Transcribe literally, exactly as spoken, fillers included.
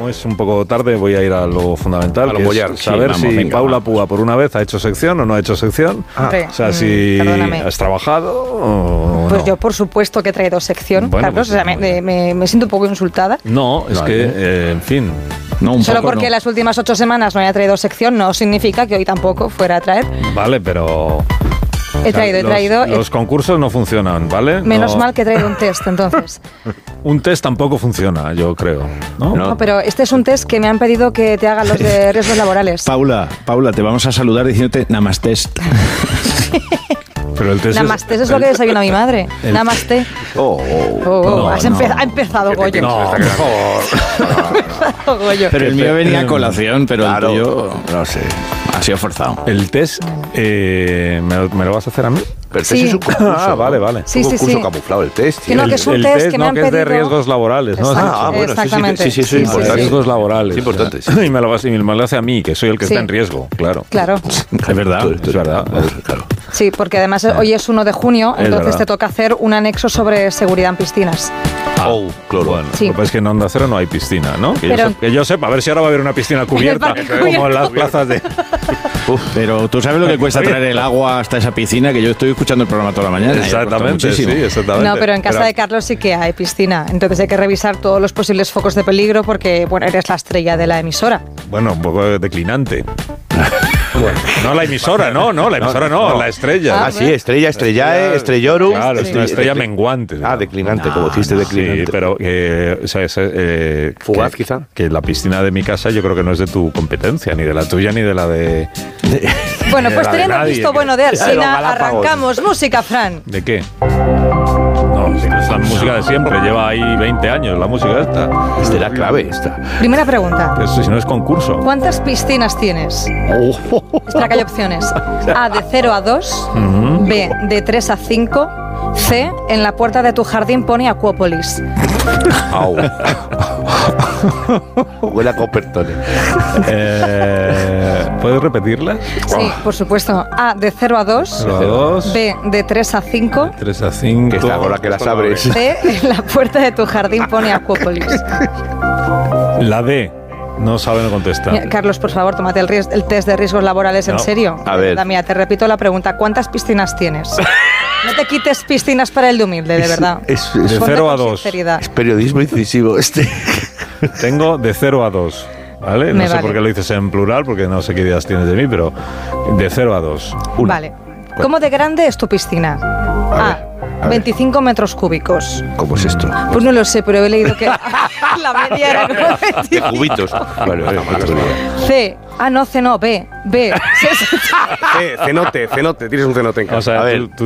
como es un poco tarde, voy a ir a lo fundamental, a lo que mollar. es saber sí, vamos, si venga, Paula va. Púa por una vez ha hecho sección o no ha hecho sección. Ah. O sea, si Perdóname. has trabajado o Pues no. yo, por supuesto, que he traído sección, Bueno, Carlos. pues, o sea, me, me- me- me siento un poco insultada. No, es No, que, ¿eh? eh, en fin. No, un Solo poco porque no. las últimas ocho semanas no haya traído sección no significa que hoy tampoco fuera a traer. Vale, pero... He traído, he los, traído. Los concursos no funcionan, ¿vale? Menos No- mal que he traído un test, entonces. Un test tampoco funciona, yo creo. ¿no? No. No, pero este es un test que me han pedido que te hagan los de riesgos laborales. Paula, Paula, te vamos a saludar diciéndote Namastest. Pero el test Namaste, eso es lo que desayuna mi madre. el- Namaste. Oh, Oh, oh, No, has no. empe- ha empezado Goyo. No, por favor. Goyo. Pero el mío venía a colación, pero Claro, el tuyo no sé. ha sido forzado. El test, eh, ¿me, lo, me lo vas a hacer a mí? Pero el Sí. test es un concurso. Ah, vale, vale. Sí, un sí, concurso sí. camuflado, el test. Que no, tío. que es un el test test que me no, han que es de pedido. riesgos laborales, ¿no? Exacto. Ah, bueno, sí, sí, Exactamente. sí, sí, eso Sí, es sí, importante. sí. Riesgos laborales. Es importante, o sea. sí. Y me lo, vas- y me lo hace a mí, que soy el que Sí. está en riesgo, claro. Claro. Es verdad. Es verdad. Claro. Sí, porque además hoy es uno de junio, Es entonces verdad. te toca hacer un anexo sobre seguridad en piscinas. Oh, claro. Bueno, Sí. lo que pasa es que en Onda Cero no hay piscina, ¿no? Que, Pero- yo, sep- que yo sepa, a ver si ahora va a haber una piscina cubierta, parque como cubierto. en las plazas de... Pero tú sabes lo que cuesta traer el agua hasta esa piscina, que yo estoy escuchando el programa toda la mañana. y ha costado Exactamente, sí, muchísimo. exactamente. No, pero en casa de Carlos sí que hay piscina, entonces hay que revisar todos los posibles focos de peligro porque, bueno, eres la estrella de la emisora. Bueno, un poco declinante. No la emisora, no, no, la emisora no, la estrella. Ah, Ah, sí, estrella, estrellae, estrellorum. Claro, es Sí. una estrella menguante. Ah, declinante, como dijiste, Sí, declinante. pero eh, o sea, es, eh, Fugaz, que, quizá. Que la piscina de mi casa yo creo que no es de tu competencia, ni de la tuya, ni de la de... Bueno, De pues la de teniendo nadie, visto que- bueno de de los Arsina, Galápagos. arrancamos música, Fran. ¿De qué? No, es la música de siempre, lleva ahí veinte años la música esta. Es de la clave esta. Primera pregunta. Eso si no es concurso. ¿Cuántas piscinas tienes? Espera que hay opciones. A, de cero a dos. Ujú. B, de tres a cinco. C, en la puerta de tu jardín pone Acuópolis. Au. Huele a Coppertone. Eh, ¿Puedes repetirla? Sí, por supuesto. A, de cero a dos. dos, B, de tres a cinco. tres a cinco. Que está con la que las abres. C, en la puerta de tu jardín pone Acuópolis. La D. No sabe, no contesta. Mira, Carlos, por favor, tómate el, ries- el test de riesgos laborales en No. serio. A ver. Da, mira, te repito la pregunta. ¿Cuántas piscinas tienes? No te quites piscinas para el de humilde, de verdad. Es, De es, Ponte cero a con dos. sinceridad. es periodismo incisivo este. Tengo de cero a dos. ¿Vale? No Me sé vale. por qué lo dices en plural, porque no sé qué ideas tienes de mí, pero de cero a dos. Una. Vale. ¿Cómo de grande es tu piscina? A, ver, a ver. veinticinco metros cúbicos. ¿Cómo es esto? Pues no lo sé, pero he leído que la media era como De veinticinco. cubitos. Bueno, bueno, bueno. C, ah, no, C no, B, B, sesenta. C, cenote, cenote, tienes un cenote en casa. O sea, A ver. tú- tú